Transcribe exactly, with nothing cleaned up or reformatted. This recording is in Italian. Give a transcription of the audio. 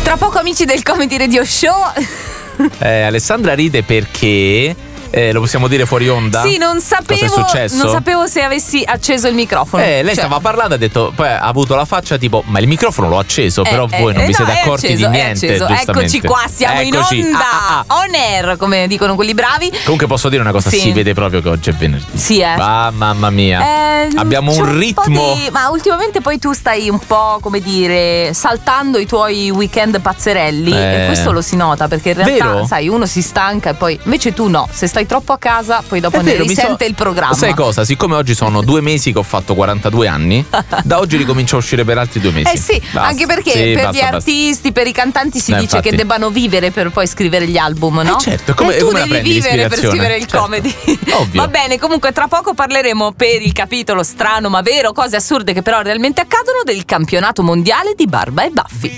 Tra poco amici del Comedy Radio Show. eh, Alessandra ride perché Eh, lo possiamo dire fuori onda? Sì, non sapevo. Cosa è successo? Non sapevo se avessi acceso il microfono. Eh, lei Cioè- stava parlando e ha detto, poi ha avuto la faccia tipo, ma il microfono l'ho acceso, però Eh, voi non eh, vi no, siete è accorti acceso, di è niente. acceso. Giustamente. Eccoci qua, siamo Eccoci. in onda, Ah, ah, ah. on air, come dicono quelli bravi. Comunque posso dire una cosa, Sì. si vede proprio che oggi è venerdì. Sì, eh. Ah, mamma mia. Eh, Abbiamo c'è un po' ritmo. di- Ma ultimamente poi tu stai un po', come dire, saltando i tuoi weekend pazzerelli. Eh. E questo lo si nota, perché in realtà, Vero? sai, uno si stanca e poi. Invece tu no, se stai troppo a casa, poi dopo È ne vero, mi risente so- il programma. Sai cosa? Siccome oggi sono due mesi che ho fatto quarantadue anni, da oggi ricomincio a uscire per altri due mesi. Eh sì, Basta. anche perché Sì, per basta, gli basta. artisti, per i cantanti si Eh, dice infatti. che debbano vivere per poi scrivere gli album, no? Eh, certo, come- e tu come la devi prendi vivere per l'ispirazione? scrivere il Certo. comedy. Ovvio. Va bene, comunque tra poco parleremo per il capitolo strano ma vero, cose assurde che però realmente accadono, del campionato mondiale di Barba e Baffi.